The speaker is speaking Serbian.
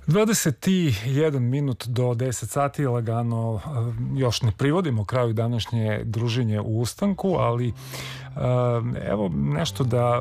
21 minut do 10 sati lagano, još ne privodimo kraju današnje druženje u ustanku, ali evo nešto da